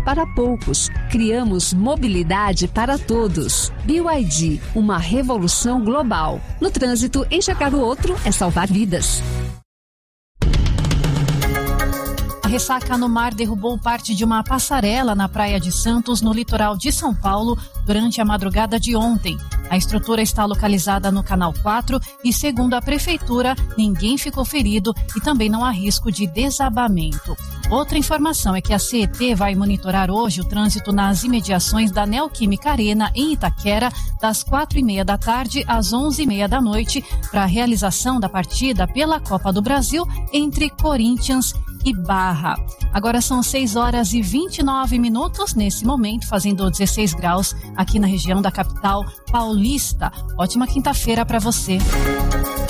para poucos. Criamos mobilidade para todos. BYD, uma revolução global. No trânsito, enxergar o outro é salvar vidas. A ressaca no mar derrubou parte de uma passarela na Praia de Santos, no litoral de São Paulo, durante a madrugada de ontem. A estrutura está localizada no Canal 4 e, segundo a Prefeitura, ninguém ficou ferido e também não há risco de desabamento. Outra informação é que a CET vai monitorar hoje o trânsito nas imediações da Neoquímica Arena, em Itaquera, das 4h30 da tarde às 11h30 da noite, para a realização da partida pela Copa do Brasil entre Corinthians e Barra. Agora são 6h29, nesse momento, fazendo 16 graus aqui na região da capital paulista. Ótima quinta-feira para você.